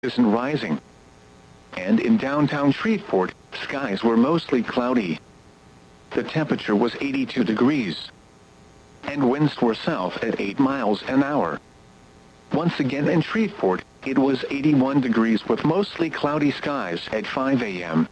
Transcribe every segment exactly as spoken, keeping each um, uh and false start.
isn't rising. And in downtown Shreveport, skies were mostly cloudy. The temperature was eighty-two degrees. And winds were south at eight miles an hour. Once again in Shreveport, it was eighty-one degrees with mostly cloudy skies at five a m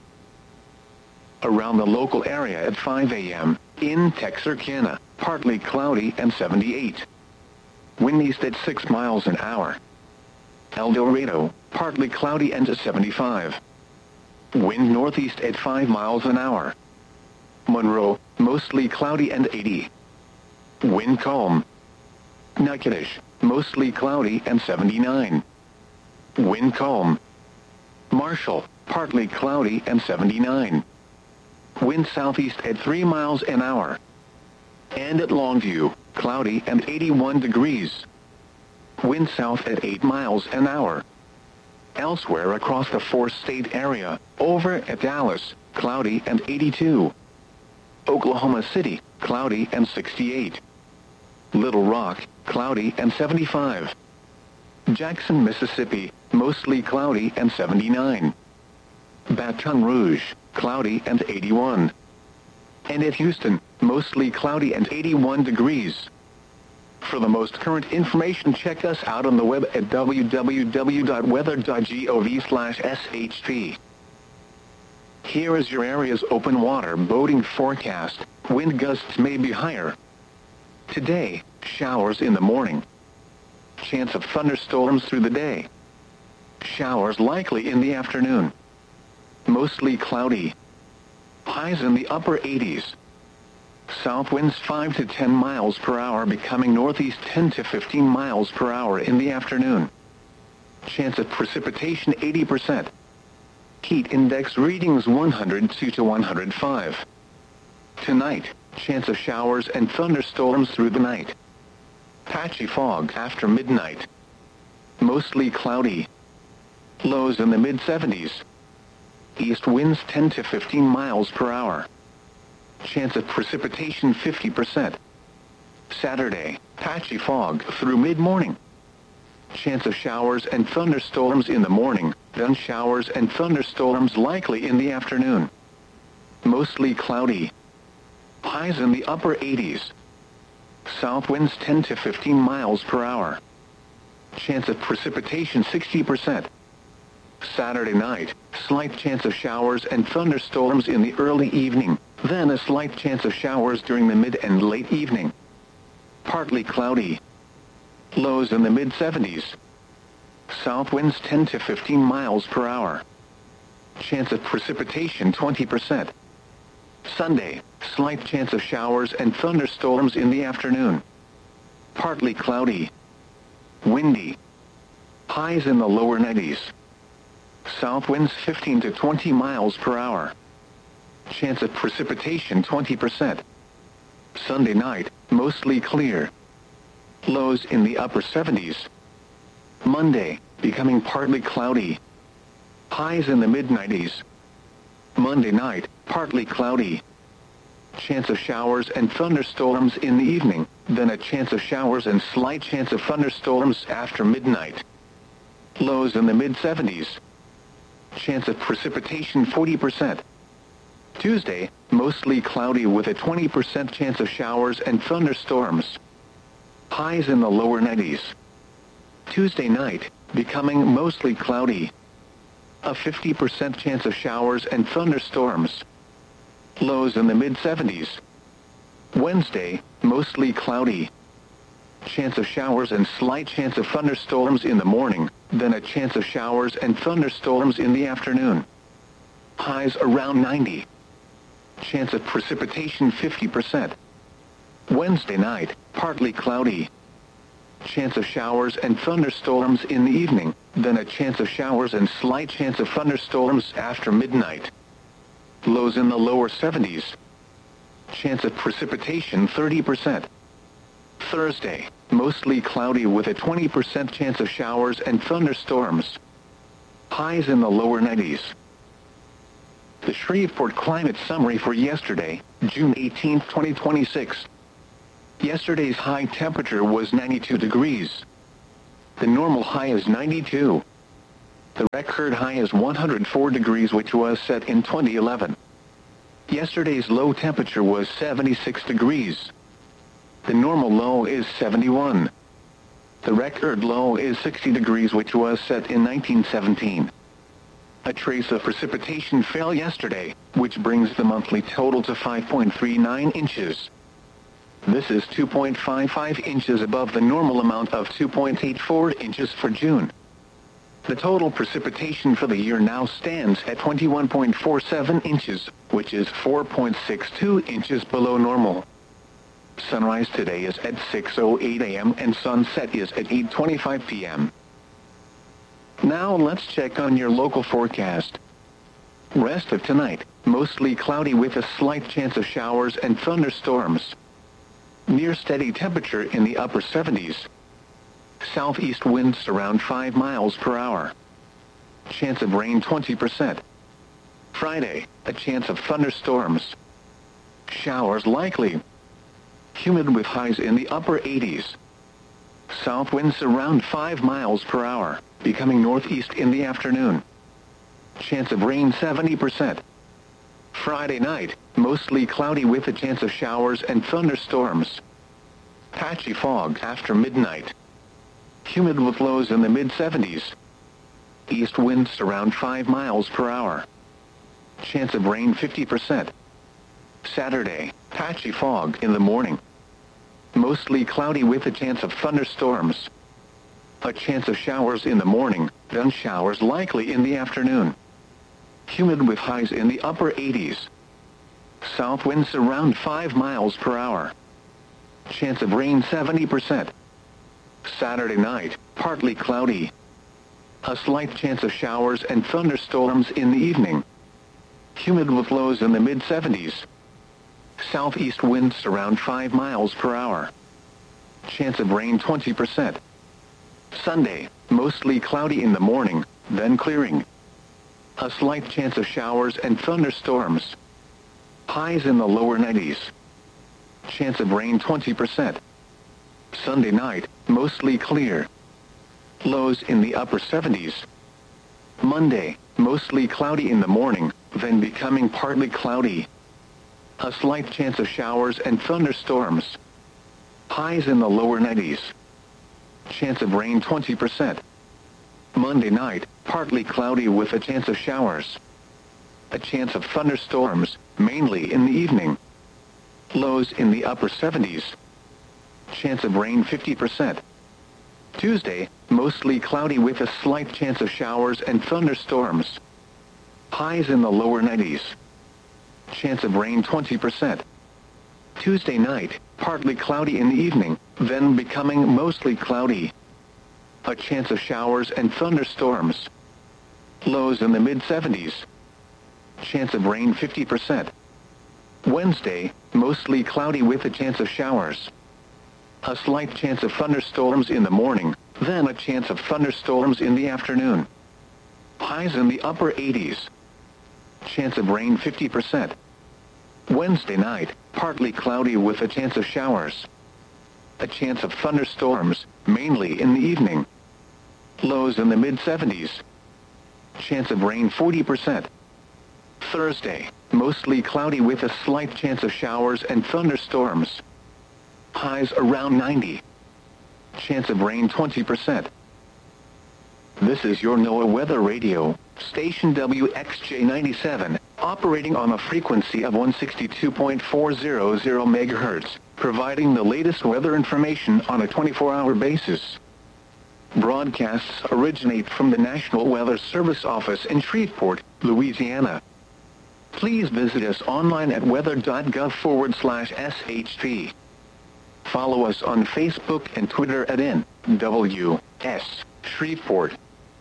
Around the local area at five a m, in Texarkana, partly cloudy and seventy-eight. Wind east at six miles an hour. El Dorado, partly cloudy and seventy-five. Wind northeast at five miles an hour. Monroe, mostly cloudy and eighty. Wind calm. Natchitoches, mostly cloudy and seventy-nine. Wind calm. Marshall, partly cloudy and seventy-nine. Wind southeast at three miles an hour. And at Longview, cloudy and eighty-one degrees. Wind south at eight miles an hour. Elsewhere across the four-state area, over at Dallas, cloudy and eighty-two. Oklahoma City, cloudy and sixty-eight. Little Rock, cloudy and seventy-five. Jackson, Mississippi, mostly cloudy and seventy-nine. Baton Rouge, cloudy and eighty-one. And at Houston, mostly cloudy and eighty-one degrees. For the most current information, check us out on the web at w w w dot weather dot gov slash s h p. Here is your area's open water boating forecast. Wind gusts may be higher. Today, showers in the morning. Chance of thunderstorms through the day. Showers likely in the afternoon. Mostly cloudy. Highs in the upper eighties. South winds five to ten miles per hour becoming northeast ten to fifteen miles per hour in the afternoon. Chance of precipitation eighty percent. Heat index readings one hundred two to one hundred five. Tonight, chance of showers and thunderstorms through the night. Patchy fog after midnight. Mostly cloudy. Lows in the mid seventies. East winds ten to fifteen miles per hour. Chance of precipitation fifty percent. Saturday, patchy fog through mid-morning. Chance of showers and thunderstorms in the morning, then showers and thunderstorms likely in the afternoon. Mostly cloudy. Highs in the upper eighties. South winds ten to fifteen miles per hour. Chance of precipitation sixty percent. Saturday night, slight chance of showers and thunderstorms in the early evening, then a slight chance of showers during the mid and late evening. Partly cloudy. Lows in the mid seventies. South winds ten to fifteen miles per hour. Chance of precipitation twenty percent. Sunday, slight chance of showers and thunderstorms in the afternoon. Partly cloudy. Windy. Highs in the lower nineties. South winds fifteen to twenty miles per hour. Chance of precipitation twenty percent. Sunday night, mostly clear. Lows in the upper seventies. Monday, becoming partly cloudy. Highs in the mid nineties. Monday night, partly cloudy. Chance of showers and thunderstorms in the evening, then a chance of showers and slight chance of thunderstorms after midnight. Lows in the mid seventies. Chance of precipitation forty percent. Tuesday, mostly cloudy with a twenty percent chance of showers and thunderstorms. Highs in the lower nineties. Tuesday night, becoming mostly cloudy. A fifty percent chance of showers and thunderstorms. Lows in the mid seventies. Wednesday, mostly cloudy. Chance of showers and slight chance of thunderstorms in the morning, then a chance of showers and thunderstorms in the afternoon. Highs around ninety. Chance of precipitation fifty percent. Wednesday night, partly cloudy. Chance of showers and thunderstorms in the evening, then a chance of showers and slight chance of thunderstorms after midnight. Lows in the lower seventies. Chance of precipitation thirty percent. Thursday, mostly cloudy with a twenty percent chance of showers and thunderstorms. Highs in the lower nineties. The Shreveport Climate Summary for yesterday, June eighteenth, twenty twenty-six. Yesterday's high temperature was ninety-two degrees. The normal high is ninety-two. The record high is one hundred four degrees, which was set in twenty eleven. Yesterday's low temperature was seventy-six degrees. The normal low is seventy-one. The record low is sixty degrees, which was set in nineteen seventeen. A trace of precipitation fell yesterday, which brings the monthly total to five point three nine inches. This is two point five five inches above the normal amount of two point eight four inches for June. The total precipitation for the year now stands at twenty-one point four seven inches, which is four point six two inches below normal. Sunrise today is at six oh eight a m and sunset is at eight twenty-five p m Now let's check on your local forecast. Rest of tonight, mostly cloudy with a slight chance of showers and thunderstorms. Near steady temperature in the upper seventies. Southeast winds around five miles per hour. Chance of rain twenty percent. Friday, a chance of thunderstorms. Showers likely. Humid with highs in the upper eighties. South winds around five miles per hour, becoming northeast in the afternoon. Chance of rain seventy percent. Friday night, mostly cloudy with a chance of showers and thunderstorms. Patchy fog after midnight. Humid with lows in the mid seventies. East winds around five miles per hour. Chance of rain fifty percent. Saturday, patchy fog in the morning. Mostly cloudy with a chance of thunderstorms. A chance of showers in the morning, then showers likely in the afternoon. Humid with highs in the upper eighties. South winds around five miles per hour. Chance of rain seventy percent. Saturday night, partly cloudy. A slight chance of showers and thunderstorms in the evening. Humid with lows in the mid seventies. Southeast winds around five miles per hour. Chance of rain twenty percent. Sunday, mostly cloudy in the morning, then clearing. A slight chance of showers and thunderstorms. Highs in the lower nineties. Chance of rain twenty percent. Sunday night, mostly clear. Lows in the upper seventies. Monday, mostly cloudy in the morning, then becoming partly cloudy. A slight chance of showers and thunderstorms. Highs in the lower nineties. Chance of rain twenty percent. Monday night, partly cloudy with a chance of showers. A chance of thunderstorms, mainly in the evening. Lows in the upper seventies. Chance of rain fifty percent. Tuesday, mostly cloudy with a slight chance of showers and thunderstorms. Highs in the lower nineties. Chance of rain twenty percent. Tuesday night, partly cloudy in the evening, then becoming mostly cloudy. A chance of showers and thunderstorms. Lows in the mid seventies. Chance of rain fifty percent. Wednesday, mostly cloudy with a chance of showers. A slight chance of thunderstorms in the morning, then a chance of thunderstorms in the afternoon. Highs in the upper eighties. Chance of rain fifty percent. Wednesday night, partly cloudy with a chance of showers. A chance of thunderstorms, mainly in the evening. Lows in the mid seventies. Chance of rain forty percent. Thursday, mostly cloudy with a slight chance of showers and thunderstorms. Highs around ninety. Chance of rain twenty percent. This is your NOAA Weather Radio, station W X J ninety-seven, operating on a frequency of one sixty-two point four hundred megahertz, providing the latest weather information on a twenty-four hour basis. Broadcasts originate from the National Weather Service office in Shreveport, Louisiana. Please visit us online at weather.gov forward slash SHP. Follow us on Facebook and Twitter at N W S Shreveport.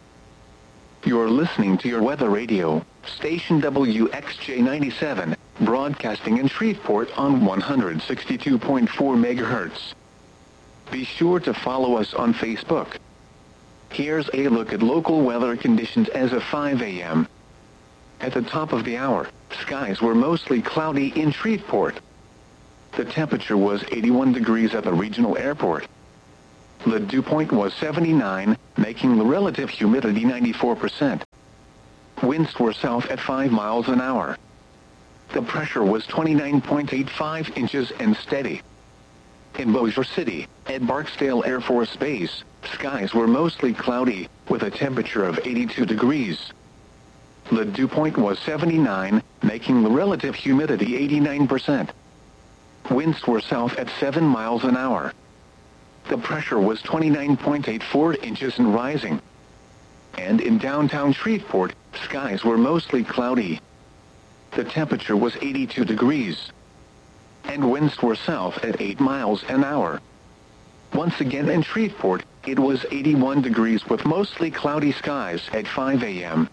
You're listening to your Weather Radio, station W X J ninety-seven, broadcasting in Shreveport on one sixty-two point four megahertz. Be sure to follow us on Facebook. Here's a look at local weather conditions as of five a m At the top of the hour, skies were mostly cloudy in Shreveport. The temperature was eighty-one degrees at the regional airport. The dew point was seventy-nine, making the relative humidity ninety-four percent. Winds were south at five miles an hour. The pressure was twenty-nine point eight five inches and steady. In Bossier City, at Barksdale Air Force Base, skies were mostly cloudy, with a temperature of eighty-two degrees. The dew point was seventy-nine, making the relative humidity eighty-nine percent. Winds were south at seven miles an hour. The pressure was twenty-nine point eight four inches and rising. And in downtown Shreveport, skies were mostly cloudy. The temperature was eighty-two degrees. And winds were south at eight miles an hour. Once again in Shreveport, it was eighty-one degrees with mostly cloudy skies at five a m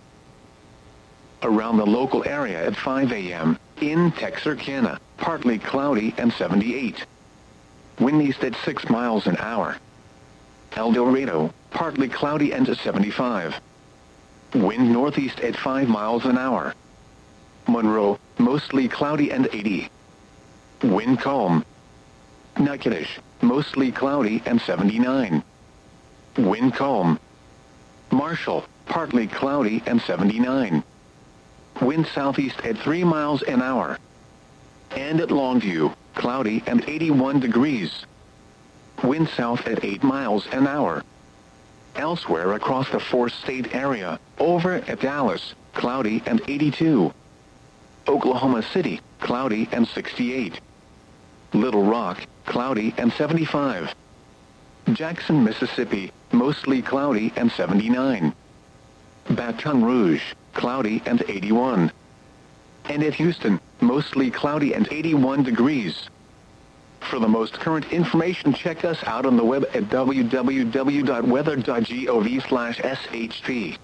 Around the local area at five a m, in Texarkana, partly cloudy and seventy-eight. Wind east at six miles an hour. El Dorado, partly cloudy and seventy-five. Wind northeast at five miles an hour. Monroe, mostly cloudy and eighty. Wind calm. Natchitoches, mostly cloudy and seventy-nine. Wind calm. Marshall, partly cloudy and seventy-nine. Wind southeast at three miles an hour. And at Longview, cloudy and eighty-one degrees. Wind south at eight miles an hour. Elsewhere across the four-state area, over at Dallas, cloudy and eighty-two. Oklahoma City, cloudy and sixty-eight. Little Rock, cloudy and seventy-five. Jackson, Mississippi, mostly cloudy and seventy-nine. Baton Rouge, cloudy and eighty-one. And at Houston, mostly cloudy and eighty-one degrees. For the most current information, check us out on the web at w w w dot weather dot gov slash s h p.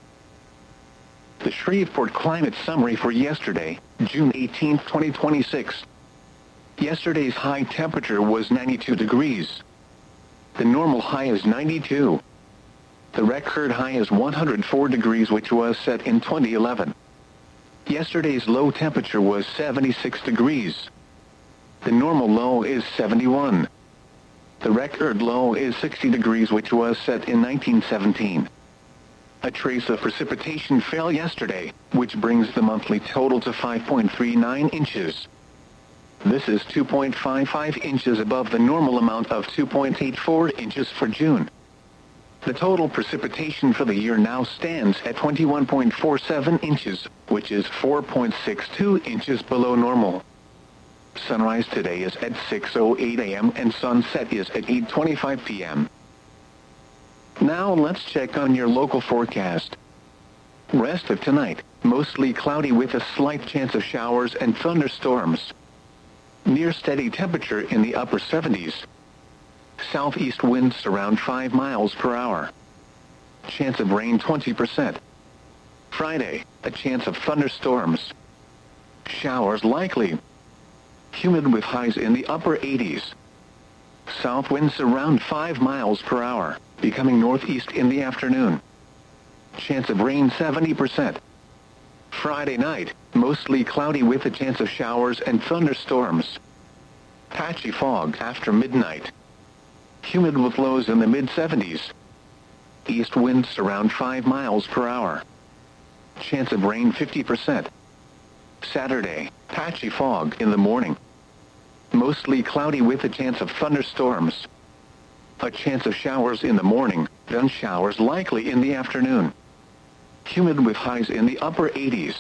The Shreveport Climate Summary for yesterday, June eighteenth, twenty twenty-six. Yesterday's high temperature was ninety-two degrees. The normal high is ninety-two. The record high is one hundred four degrees, which was set in twenty eleven. Yesterday's low temperature was seventy-six degrees. The normal low is seventy-one. The record low is sixty degrees, which was set in nineteen seventeen. A trace of precipitation fell yesterday, which brings the monthly total to five point three nine inches. This is two point five five inches above the normal amount of two point eight four inches for June. The total precipitation for the year now stands at twenty-one point four seven inches, which is four point six two inches below normal. Sunrise today is at six oh eight a m and sunset is at eight twenty-five p m Now let's check on your local forecast. Rest of tonight, mostly cloudy with a slight chance of showers and thunderstorms. Near steady temperature in the upper seventies. Southeast winds around five miles per hour. Chance of rain twenty percent. Friday, a chance of thunderstorms. Showers likely. Humid with highs in the upper eighties. South winds around five miles per hour, becoming northeast in the afternoon. Chance of rain seventy percent. Friday night, mostly cloudy with a chance of showers and thunderstorms. Patchy fog after midnight. Humid with lows in the mid seventies. East winds around five miles per hour. Chance of rain fifty percent. Saturday, patchy fog in the morning. Mostly cloudy with a chance of thunderstorms. A chance of showers in the morning, then showers likely in the afternoon. Humid with highs in the upper eighties.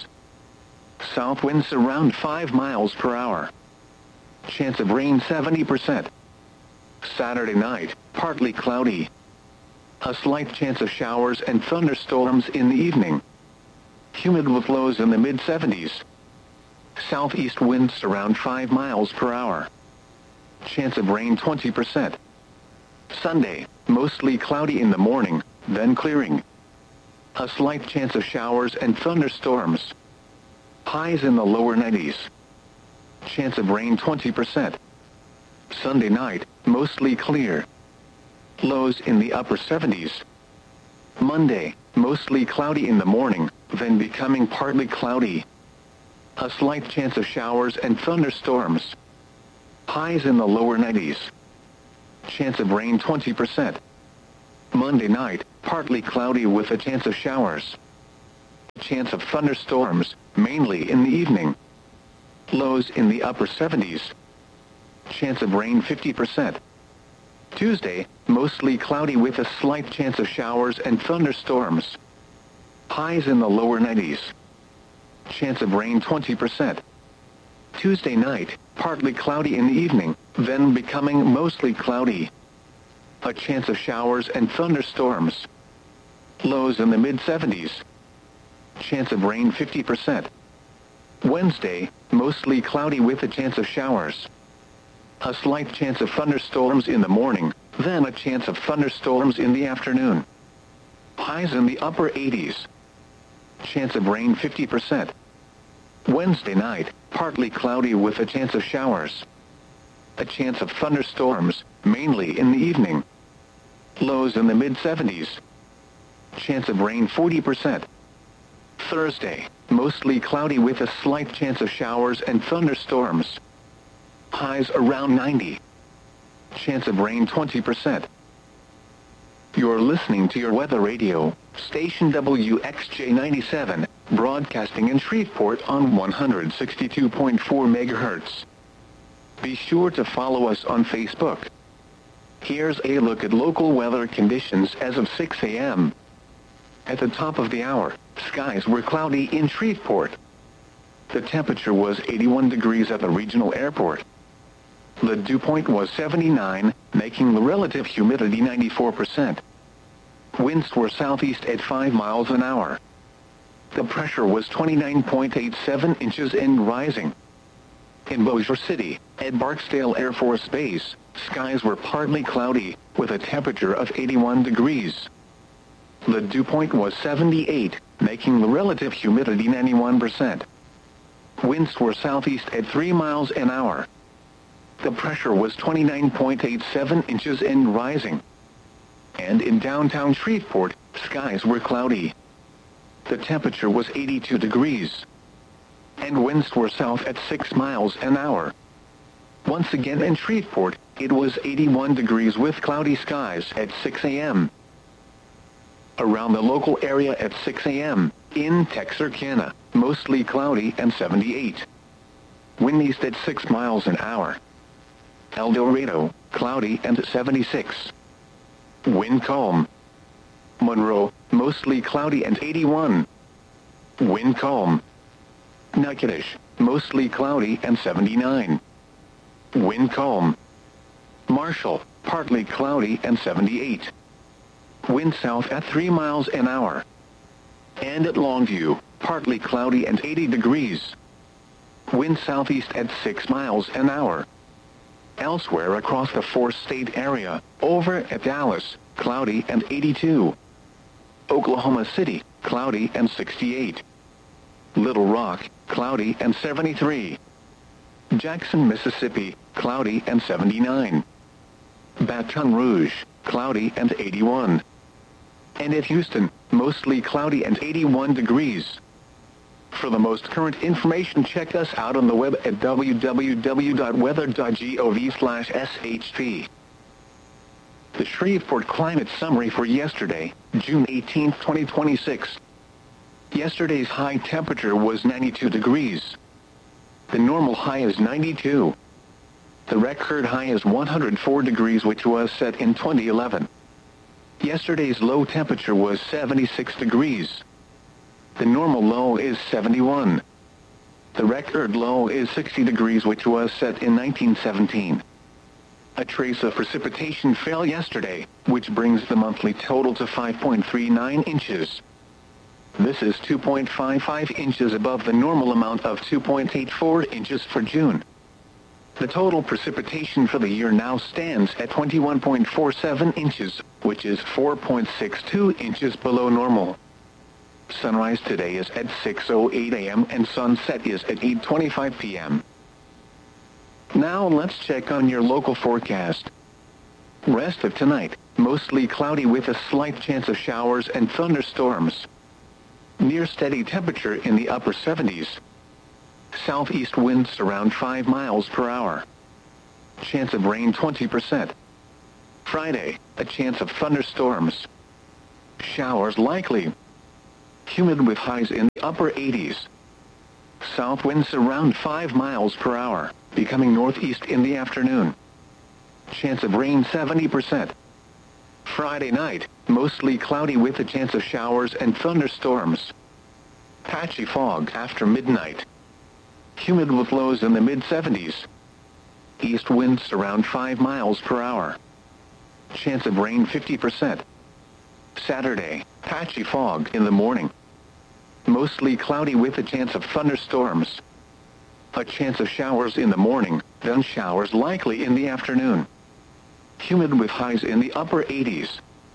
South winds around five miles per hour. Chance of rain seventy percent. Saturday night, partly cloudy. A slight chance of showers and thunderstorms in the evening. Humid with lows in the mid seventies. Southeast winds around five miles per hour. Chance of rain twenty percent. Sunday, mostly cloudy in the morning, then clearing. A slight chance of showers and thunderstorms. Highs in the lower nineties. Chance of rain twenty percent. Sunday night, mostly clear. Lows in the upper seventies. Monday, mostly cloudy in the morning, then becoming partly cloudy. A slight chance of showers and thunderstorms. Highs in the lower nineties. Chance of rain twenty percent. Monday night, partly cloudy with a chance of showers. Chance of thunderstorms, mainly in the evening. Lows in the upper seventies. Chance of rain fifty percent. Tuesday, mostly cloudy with a slight chance of showers and thunderstorms. Highs in the lower nineties. Chance of rain twenty percent. Tuesday night, partly cloudy in the evening, then becoming mostly cloudy. A chance of showers and thunderstorms. Lows in the mid seventies. Chance of rain fifty percent. Wednesday, mostly cloudy with a chance of showers. A slight chance of thunderstorms in the morning, then a chance of thunderstorms in the afternoon. Highs in the upper eighties. Chance of rain fifty percent. Wednesday night, partly cloudy with a chance of showers. A chance of thunderstorms, mainly in the evening. Lows in the mid seventies. Chance of rain forty percent. Thursday, mostly cloudy with a slight chance of showers and thunderstorms. Highs around ninety. Chance of rain twenty percent. You're listening to your weather radio, station W X J ninety-seven, broadcasting in Shreveport on one sixty-two point four megahertz. Be sure to follow us on Facebook. Here's a look at local weather conditions as of six a m At the top of the hour, skies were cloudy in Shreveport. The temperature was eighty-one degrees at the regional airport. The dew point was seventy-nine, making the relative humidity ninety-four percent. Winds were southeast at five miles an hour. The pressure was twenty-nine point eight seven inches and rising. In Bossier City, at Barksdale Air Force Base, skies were partly cloudy, with a temperature of eighty-one degrees. The dew point was seventy-eight, making the relative humidity ninety-one percent. Winds were southeast at three miles an hour. The pressure was twenty-nine point eight seven inches and rising. And in downtown Shreveport, skies were cloudy. The temperature was eighty-two degrees. And winds were south at six miles an hour. Once again in Shreveport, it was eighty-one degrees with cloudy skies at six a m Around the local area at six a m, in Texarkana, mostly cloudy and seventy-eight. Wind east at six miles an hour. El Dorado, cloudy and seventy-six. Wind calm. Monroe, mostly cloudy and eighty-one. Wind calm. Natchitoches, mostly cloudy and seventy-nine. Wind calm. Marshall, partly cloudy and seventy-eight. Wind south at three miles an hour. And at Longview, partly cloudy and eighty degrees. Wind southeast at six miles an hour. Elsewhere across the four-state area, over at Dallas, cloudy and eighty-two. Oklahoma City, cloudy and sixty-eight. Little Rock, cloudy and seventy-three. Jackson, Mississippi, cloudy and seventy-nine. Baton Rouge, cloudy and eighty-one. And at Houston, mostly cloudy and eighty-one degrees. For the most current information, check us out on the web at w w w dot weather dot gov slash s h p. The Shreveport Climate Summary for yesterday, June eighteenth, twenty twenty-six. Yesterday's high temperature was ninety-two degrees. The normal high is ninety-two. The record high is one hundred four degrees, which was set in twenty eleven. Yesterday's low temperature was seventy-six degrees. The normal low is seventy-one. The record low is sixty degrees, which was set in nineteen seventeen. A trace of precipitation fell yesterday, which brings the monthly total to five point three nine inches. This is two point five five inches above the normal amount of two point eight four inches for June. The total precipitation for the year now stands at twenty-one point four seven inches, which is four point six two inches below normal. Sunrise today is at six oh eight a m and sunset is at eight twenty-five p m Now let's check on your local forecast. Rest of tonight, mostly cloudy with a slight chance of showers and thunderstorms. Near steady temperature in the upper seventies. Southeast winds around five miles per hour. Chance of rain twenty percent. Friday, a chance of thunderstorms. Showers likely. Humid with highs in the upper eighties. South winds around five miles per hour, becoming northeast in the afternoon. Chance of rain seventy percent. Friday night, mostly cloudy with a chance of showers and thunderstorms. Patchy fog after midnight. Humid with lows in the mid seventies. East winds around five miles per hour. Chance of rain fifty percent. Saturday, patchy fog in the morning. Mostly cloudy with a chance of thunderstorms. A chance of showers in the morning, then showers likely in the afternoon. Humid with highs in the upper eighties.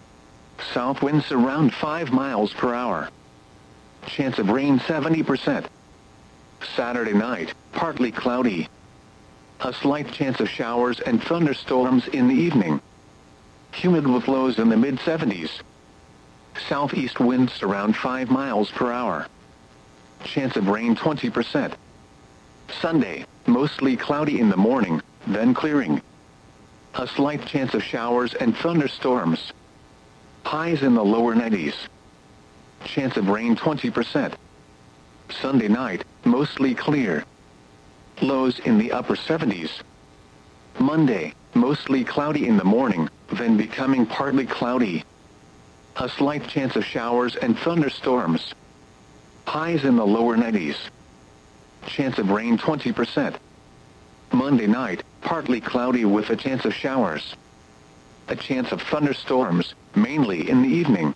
South winds around five miles per hour. Chance of rain seventy percent. Saturday night, partly cloudy. A slight chance of showers and thunderstorms in the evening. Humid with lows in the mid seventies. Southeast winds around five miles per hour. Chance of rain twenty percent. Sunday, mostly cloudy in the morning, then clearing. A slight chance of showers and thunderstorms. Highs in the lower nineties. Chance of rain twenty percent. Sunday night, mostly clear. Lows in the upper seventies. Monday, mostly cloudy in the morning, then becoming partly cloudy. A slight chance of showers and thunderstorms. Highs in the lower nineties. Chance of rain twenty percent. Monday night, partly cloudy with a chance of showers. A chance of thunderstorms, mainly in the evening.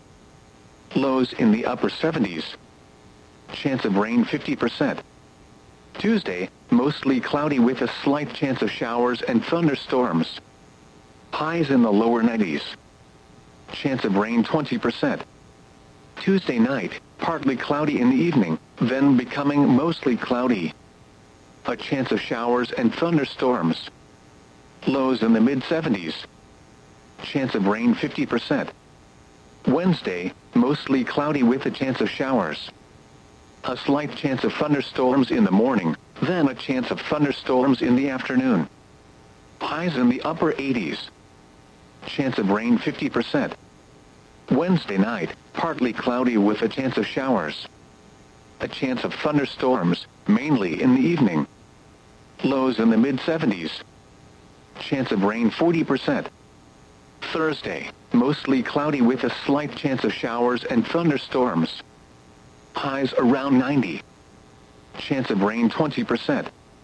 Lows in the upper seventies. Chance of rain fifty percent. Tuesday, mostly cloudy with a slight chance of showers and thunderstorms. Highs in the lower nineties. Chance of rain twenty percent. Tuesday night, partly cloudy in the evening, then becoming mostly cloudy. A chance of showers and thunderstorms. Lows in the mid seventies. Chance of rain fifty percent. Wednesday, mostly cloudy with a chance of showers. A slight chance of thunderstorms in the morning, then a chance of thunderstorms in the afternoon. Highs in the upper eighties. Chance of rain fifty percent. Wednesday night, partly cloudy with a chance of showers. A chance of thunderstorms, mainly in the evening. Lows in the mid seventies. Chance of rain forty percent. Thursday, mostly cloudy with a slight chance of showers and thunderstorms. Highs around ninety. Chance of rain twenty percent.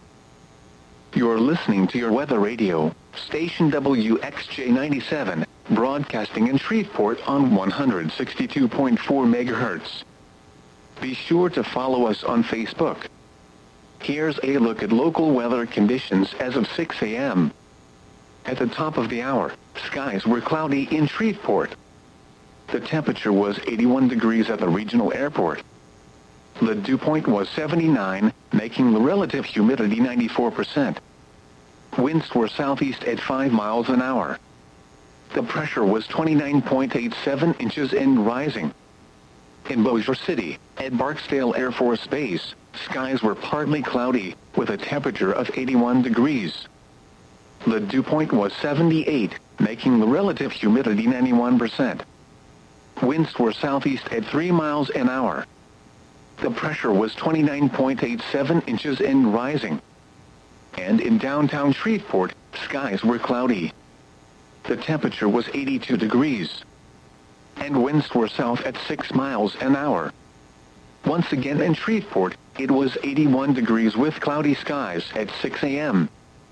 You're listening to your weather radio, station W X J ninety-seven, broadcasting in Shreveport on one hundred sixty-two point four megahertz. Be sure to follow us on Facebook. Here's a look at local weather conditions as of six a m At the top of the hour, skies were cloudy in Shreveport. The temperature was eighty-one degrees at the regional airport. The dew point was seventy-nine, making the relative humidity ninety-four percent. Winds were southeast at five miles an hour. The pressure was twenty-nine point eight seven inches and rising. In Bossier City, at Barksdale Air Force Base, skies were partly cloudy, with a temperature of eighty-one degrees. The dew point was seventy-eight, making the relative humidity ninety-one percent. Winds were southeast at three miles an hour. The pressure was twenty-nine point eight seven inches and rising. And in downtown Shreveport, skies were cloudy. The temperature was eighty-two degrees. And winds were south at six miles an hour. Once again in Shreveport, it was eighty-one degrees with cloudy skies at six a m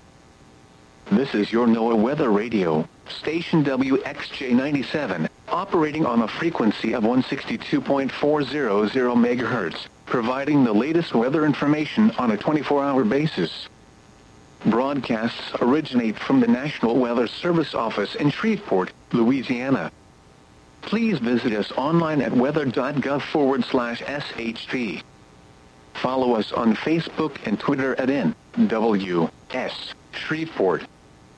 This is your NOAA Weather Radio, station W X J ninety-seven, operating on a frequency of one hundred sixty-two point four hundred megahertz, providing the latest weather information on a twenty-four hour basis. Broadcasts originate from the National Weather Service office in Shreveport, Louisiana. Please visit us online at weather.gov forward slash SHP. Follow us on Facebook and Twitter at N W S Shreveport.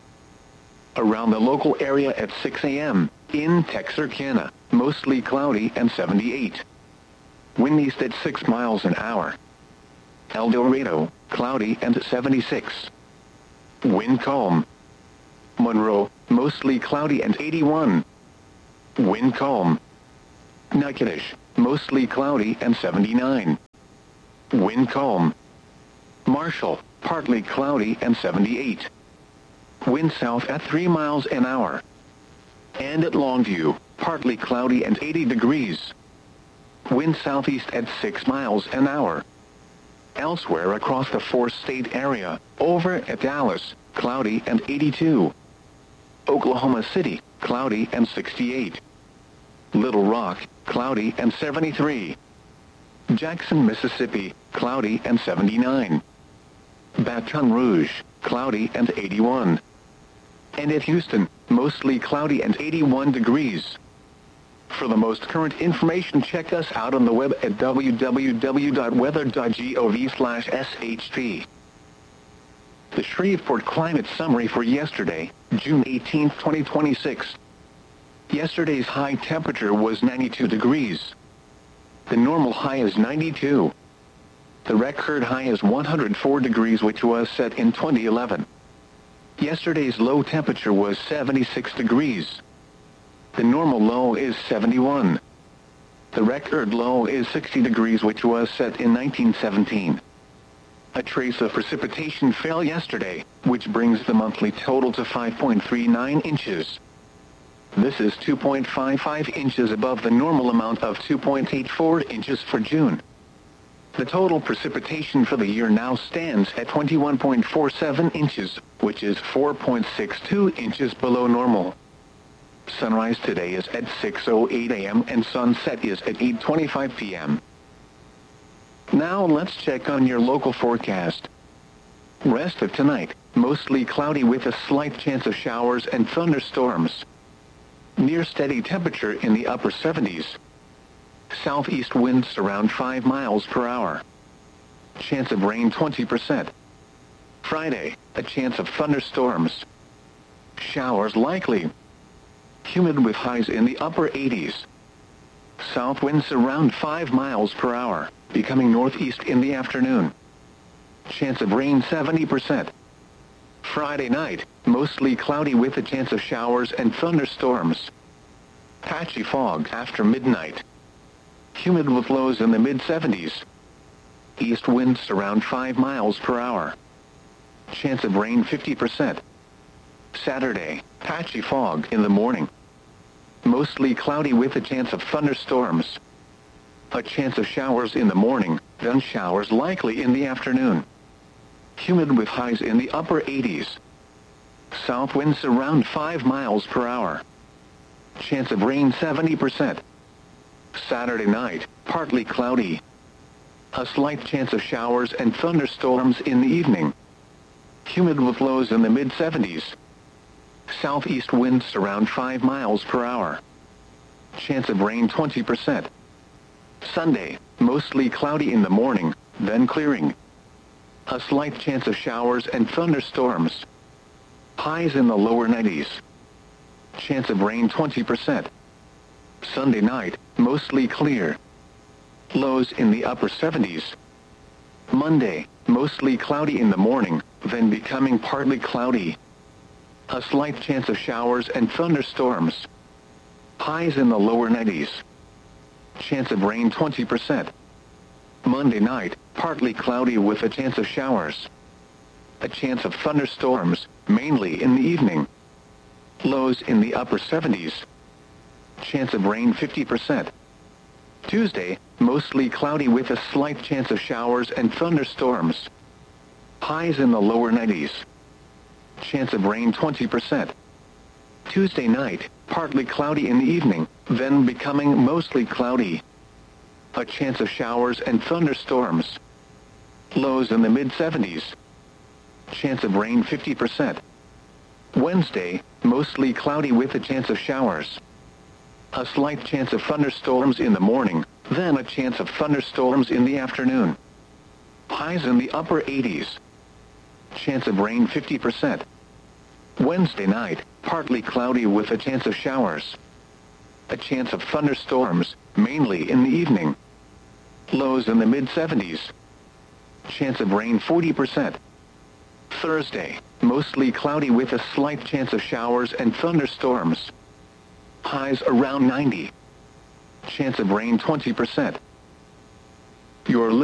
Around the local area at six a m, in Texarkana, mostly cloudy and seventy-eight. Wind east at six miles an hour. El Dorado, cloudy and seventy-six. Wind calm. Monroe, mostly cloudy and eighty-one. Wind calm. Natchitoches, mostly cloudy and seventy-nine. Wind calm. Marshall, partly cloudy and seventy-eight. Wind south at three miles an hour. And at Longview, partly cloudy and eighty degrees. Wind southeast at six miles an hour. Elsewhere across the four-state area, over at Dallas, cloudy and eighty-two. Oklahoma City, cloudy and sixty-eight. Little Rock, cloudy and seventy-three. Jackson, Mississippi, cloudy and seventy-nine. Baton Rouge, cloudy and eighty-one. And at Houston, mostly cloudy and eighty-one degrees. For the most current information, check us out on the web at w w w dot weather dot gov slash s h p. The Shreveport Climate Summary for yesterday, June eighteenth, twenty twenty-six. Yesterday's high temperature was ninety-two degrees. The normal high is ninety-two. The record high is one hundred four degrees, which was set in twenty eleven. Yesterday's low temperature was seventy-six degrees. The normal low is seventy-one. The record low is sixty degrees, which was set in nineteen seventeen. A trace of precipitation fell yesterday, which brings the monthly total to five point three nine inches. This is two point five five inches above the normal amount of two point eight four inches for June. The total precipitation for the year now stands at twenty-one point four seven inches, which is four point six two inches below normal. Sunrise today is at six oh eight a m and sunset is at eight twenty-five p m Now let's check on your local forecast. Rest of tonight, mostly cloudy with a slight chance of showers and thunderstorms. Near steady temperature in the upper seventies. Southeast winds around five miles per hour. Chance of rain twenty percent. Friday, a chance of thunderstorms. Showers likely. Humid with highs in the upper eighties. South winds around five miles per hour, becoming northeast in the afternoon. Chance of rain seventy percent. Friday night, mostly cloudy with a chance of showers and thunderstorms. Patchy fog after midnight. Humid with lows in the mid seventies. East winds around five miles per hour. Chance of rain fifty percent. Saturday, patchy fog in the morning. Mostly cloudy with a chance of thunderstorms. A chance of showers in the morning, then showers likely in the afternoon. Humid with highs in the upper eighties. South winds around five miles per hour. Chance of rain seventy percent. Saturday night, partly cloudy. A slight chance of showers and thunderstorms in the evening. Humid with lows in the mid seventies. Southeast winds around five miles per hour. Chance of rain twenty percent. Sunday, mostly cloudy in the morning, then clearing. A slight chance of showers and thunderstorms. Highs in the lower nineties. Chance of rain twenty percent. Sunday night, mostly clear. Lows in the upper seventies. Monday, mostly cloudy in the morning, then becoming partly cloudy. A slight chance of showers and thunderstorms. Highs in the lower nineties. Chance of rain twenty percent. Monday night, partly cloudy with a chance of showers. A chance of thunderstorms, mainly in the evening. Lows in the upper seventies. Chance of rain fifty percent. Tuesday, mostly cloudy with a slight chance of showers and thunderstorms. Highs in the lower nineties. Chance of rain twenty percent. Tuesday night, partly cloudy in the evening, then becoming mostly cloudy. A chance of showers and thunderstorms. Lows in the mid seventies. Chance of rain fifty percent. Wednesday, mostly cloudy with a chance of showers. A slight chance of thunderstorms in the morning, then a chance of thunderstorms in the afternoon. Highs in the upper eighties. Chance of rain fifty percent. Wednesday night, partly cloudy with a chance of showers. A chance of thunderstorms, mainly in the evening. Lows in the mid seventies. Chance of rain forty percent. Thursday, mostly cloudy with a slight chance of showers and thunderstorms. Highs around ninety. Chance of rain twenty percent. Your